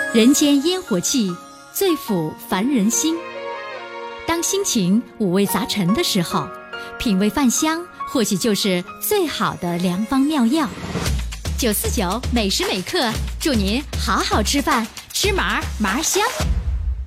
人间烟火气，最抚凡人心。当心情五味杂陈的时候，品味饭香或许就是最好的良方妙药。949每时每刻，祝您好好吃饭，吃麻麻香。